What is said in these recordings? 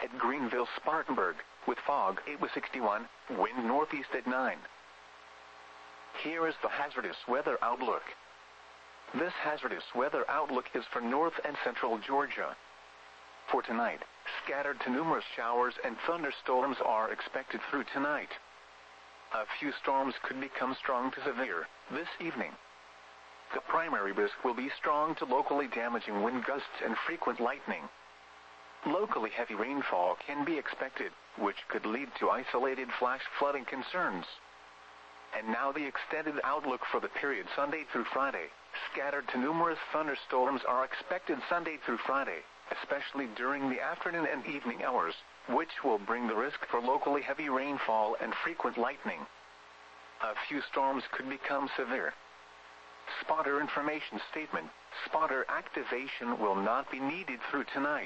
At Greenville, Spartanburg, with fog, it was 61, wind northeast at 9. Here is the hazardous weather outlook. This hazardous weather outlook is for north and central Georgia. For tonight, scattered to numerous showers and thunderstorms are expected through tonight. A few storms could become strong to severe this evening. The primary risk will be strong to locally damaging wind gusts and frequent lightning. Locally heavy rainfall can be expected, which could lead to isolated flash flooding concerns. And now the extended outlook for the period Sunday through Friday. Scattered to numerous thunderstorms are expected Sunday through Friday, especially during the afternoon and evening hours, which will bring the risk for locally heavy rainfall and frequent lightning. A few storms could become severe. Spotter information statement: spotter activation will not be needed through tonight.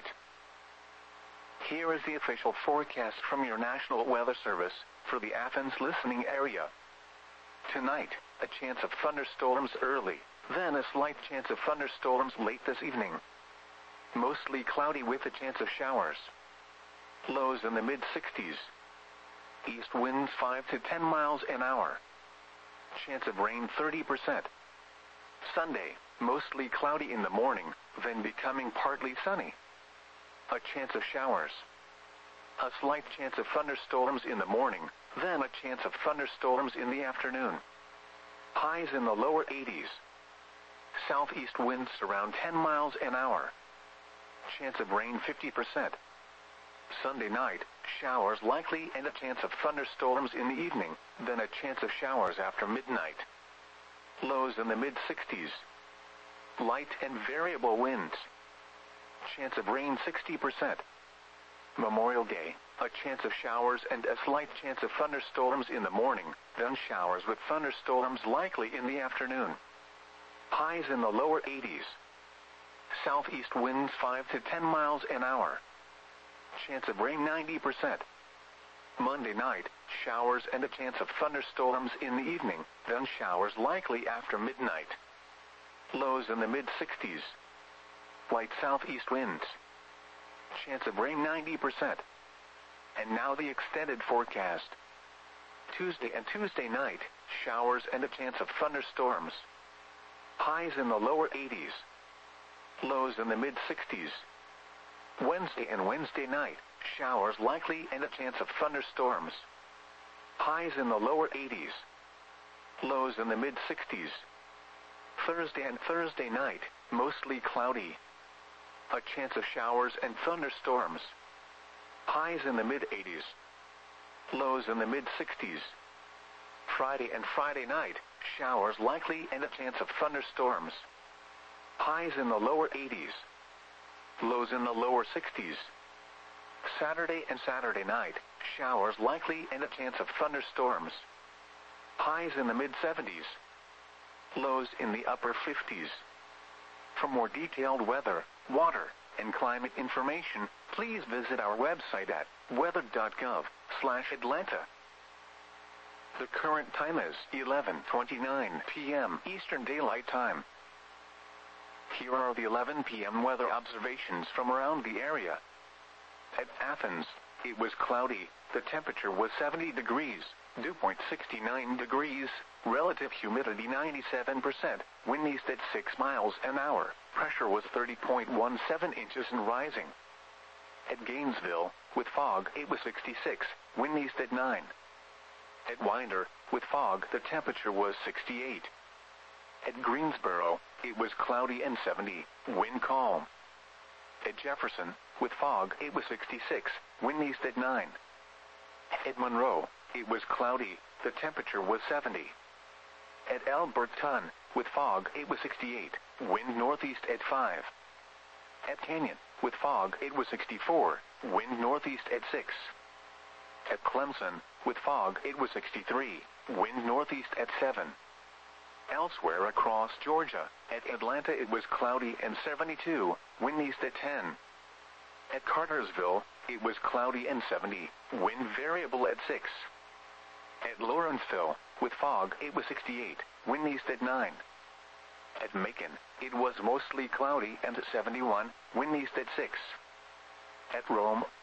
Here is the official forecast from your National Weather Service for the Athens listening area. Tonight, a chance of thunderstorms early, then a slight chance of thunderstorms late this evening. Mostly cloudy with a chance of showers. Lows in the mid-60s. East winds 5 to 10 miles an hour. Chance of rain 30%. Sunday, mostly cloudy in the morning, then becoming partly sunny. A chance of showers. A slight chance of thunderstorms in the morning, then a chance of thunderstorms in the afternoon. Highs in the lower 80s. Southeast winds around 10 miles an hour. Chance of rain 50%. Sunday night, showers likely and a chance of thunderstorms in the evening, then a chance of showers after midnight. Lows in the mid-60s. Light and variable winds. Chance of rain 60%. Memorial Day, a chance of showers and a slight chance of thunderstorms in the morning, then showers with thunderstorms likely in the afternoon. Highs in the lower 80s. Southeast winds 5 to 10 miles an hour. Chance of rain 90%. Monday night, showers and a chance of thunderstorms in the evening, then showers likely after midnight. Lows in the mid-60s. Light southeast winds. Chance of rain 90%. And now the extended forecast. Tuesday and Tuesday night, showers and a chance of thunderstorms. Highs in the lower 80s. Lows in the mid-60s. Wednesday and Wednesday night, showers likely and a chance of thunderstorms. Highs in the lower 80s. Lows in the mid-60s. Thursday and Thursday night, mostly cloudy. A chance of showers and thunderstorms. Highs in the mid-80s. Lows in the mid-60s. Friday and Friday night, showers likely and a chance of thunderstorms. Highs in the lower 80s. Lows in the lower 60s. Saturday and Saturday night, showers likely and a chance of thunderstorms. Highs in the mid-70s. Lows in the upper 50s. For more detailed weather, water, and climate information, please visit our website at weather.gov/Atlanta. The current time is 11:29 p.m. Eastern Daylight Time. Here are the 11 p.m. weather observations from around the area. At Athens, it was cloudy, the temperature was 70 degrees, dew point 69 degrees, relative humidity 97%, wind east at 6 miles an hour, pressure was 30.17 inches and rising. At Gainesville, with fog, it was 66, wind east at 9. At Winder, with fog, the temperature was 68. At Greensboro, it was cloudy and 70, wind calm. At Jefferson, with fog, it was 66, wind east at 9. At Monroe, it was cloudy, the temperature was 70. At Alberton, with fog, it was 68, wind northeast at 5. At Canyon, with fog, it was 64, wind northeast at 6. At Clemson, with fog, it was 63, wind northeast at 7. Elsewhere across Georgia, at Atlanta it was cloudy and 72, wind east at 10. At Cartersville, it was cloudy and 70, wind variable at 6. At Lawrenceville, with fog, it was 68, wind east at 9. At Macon, it was mostly cloudy and 71, wind east at 6. At Rome,